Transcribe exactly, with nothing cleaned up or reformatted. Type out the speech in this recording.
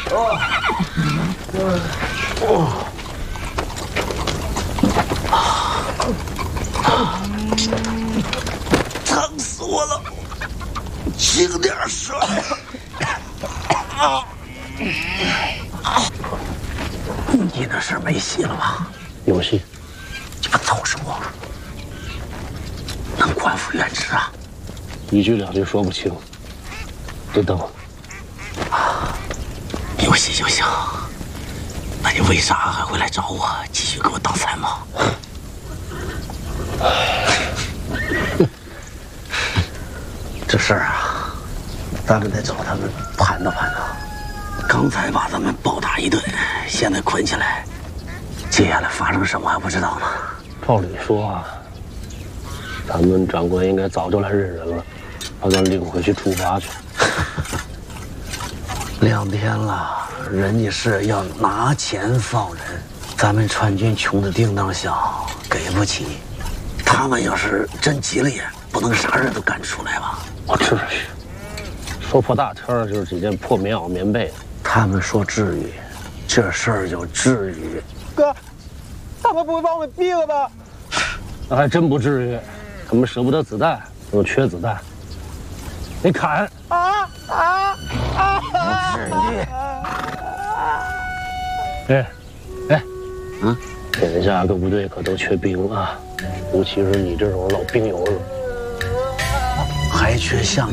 疼死我了！轻点说。你那是没戏了吧？ 有戏。 你不早说，能官复原职啊？ 一句两句说不清，得等。 有戏就行。那你为啥还会来找我，继续给我当参谋？这事儿啊，咱们得找他们盘叨盘叨。刚才把咱们暴打一顿，现在捆起来，接下来发生什么还不知道呢。 照理说啊，咱们长官应该早就来认人了，把咱领回去处罚去。 两天了，人家是要拿钱放人，咱们川军穷的叮当响，给不起。他们要是真急了眼，不能啥人都干出来吧？ 我至于？说破大天儿就是几件破棉袄、棉被。 他们说至于，这事儿就至于。 哥，他们不会把我们毙了吧？ 那还真不至于，他们舍不得子弹，又缺子弹，得砍。 啊啊啊！ 不至于。 哎，哎， 嗯， 天下各部队可都缺兵啊，尤其是你这种老兵油子， 还缺项。